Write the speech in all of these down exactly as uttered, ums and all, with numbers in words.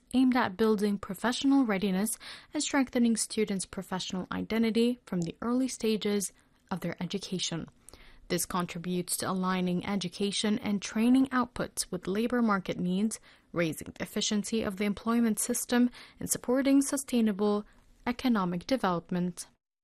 aimed at building professional readiness and strengthening students' professional identity from the early stages of their education. This contributes to aligning education and training outputs with labor market needs, raising the efficiency of the employment system, and supporting sustainable economic development.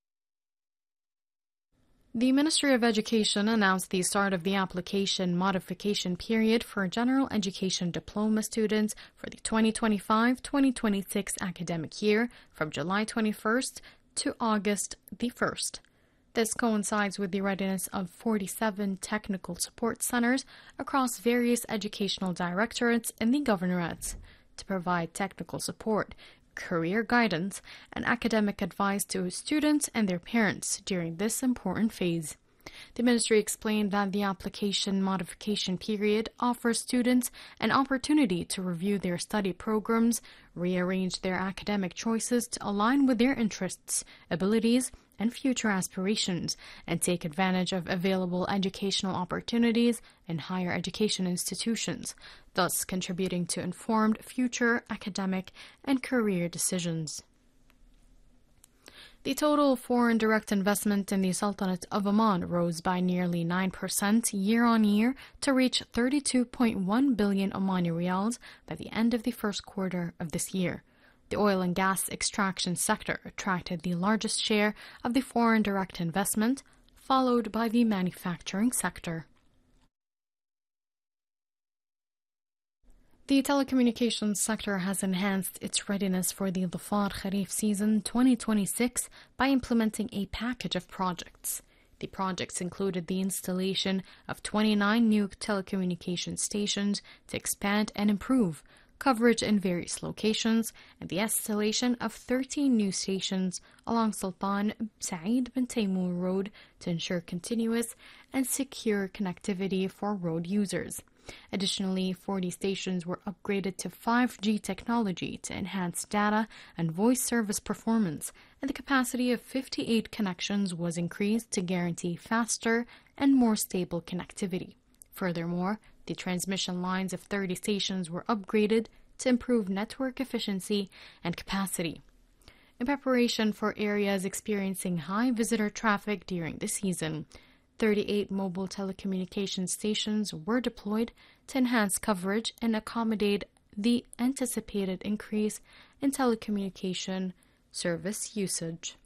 The Ministry of Education announced the start of the application modification period for general education diploma students for the twenty twenty-five twenty twenty-six academic year from July twenty-first to August the first. This coincides with the readiness of forty-seven technical support centers across various educational directorates in the governorates to provide technical support, career guidance, and academic advice to students and their parents during this important phase. The Ministry explained that the application modification period offers students an opportunity to review their study programs, rearrange their academic choices to align with their interests, abilities, and future aspirations, and take advantage of available educational opportunities in higher education institutions, thus contributing to informed future academic and career decisions. The total foreign direct investment in the Sultanate of Oman rose by nearly nine percent year-on-year to reach thirty-two point one billion Omani riyals by the end of the first quarter of this year. The oil and gas extraction sector attracted the largest share of the foreign direct investment, followed by the manufacturing sector. The telecommunications sector has enhanced its readiness for the Dhafar Kharif season twenty twenty-six by implementing a package of projects. The projects included the installation of twenty-nine new telecommunications stations to expand and improve coverage in various locations, and the installation of thirteen new stations along Sultan Saeed bin Taimur Road to ensure continuous and secure connectivity for road users. Additionally, forty stations were upgraded to five G technology to enhance data and voice service performance, and the capacity of fifty-eight connections was increased to guarantee faster and more stable connectivity. Furthermore, the transmission lines of thirty stations were upgraded to improve network efficiency and capacity. In preparation for areas experiencing high visitor traffic during the season, thirty-eight mobile telecommunications stations were deployed to enhance coverage and accommodate the anticipated increase in telecommunication service usage.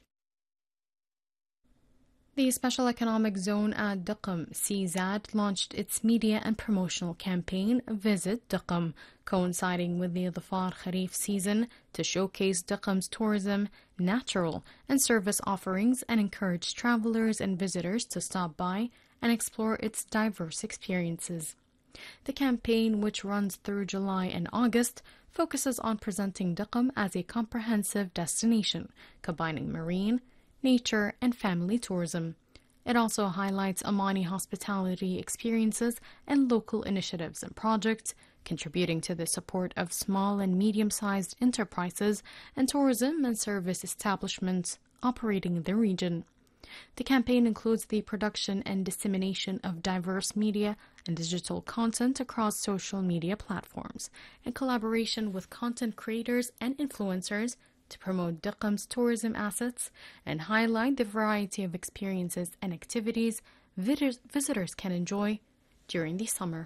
The Special Economic Zone at Duqm, C Z A D, launched its media and promotional campaign, Visit Duqm, coinciding with the Dhafar Kharif season to showcase Duqm's tourism, natural, and service offerings and encourage travelers and visitors to stop by and explore its diverse experiences. The campaign, which runs through July and August, focuses on presenting Duqm as a comprehensive destination, combining marine, nature, and family tourism. It also highlights Omani hospitality experiences and local initiatives and projects, contributing to the support of small and medium-sized enterprises and tourism and service establishments operating in the region. The campaign includes the production and dissemination of diverse media and digital content across social media platforms, in collaboration with content creators and influencers to promote Duqm's tourism assets and highlight the variety of experiences and activities visitors, visitors can enjoy during the summer.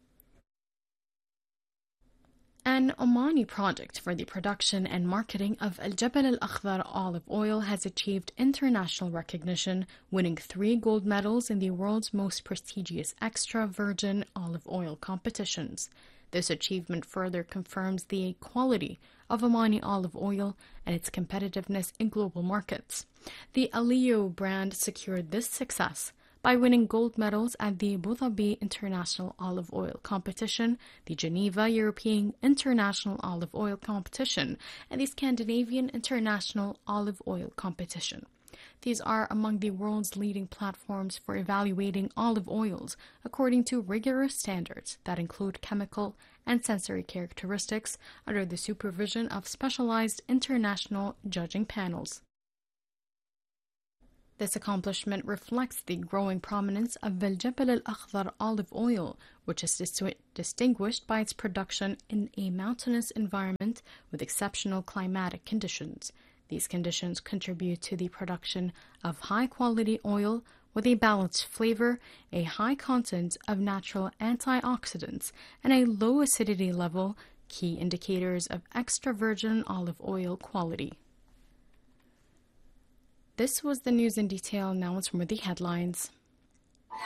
An Omani project for the production and marketing of Al Jabal Al Akhdar olive oil has achieved international recognition, winning three gold medals in the world's most prestigious extra virgin olive oil competitions. This achievement further confirms the quality of Omani olive oil and its competitiveness in global markets. The Alio brand secured this success by winning gold medals at the Abu Dhabi International Olive Oil Competition, the Geneva European International Olive Oil Competition, and the Scandinavian International Olive Oil Competition. These are among the world's leading platforms for evaluating olive oils according to rigorous standards that include chemical and sensory characteristics under the supervision of specialized international judging panels. This accomplishment reflects the growing prominence of Al Jabal Al Akhdar olive oil, which is dis- distinguished by its production in a mountainous environment with exceptional climatic conditions. These conditions contribute to the production of high-quality oil with a balanced flavor, a high content of natural antioxidants, and a low acidity level, key indicators of extra virgin olive oil quality. This was the news in detail. Now it's more the headlines.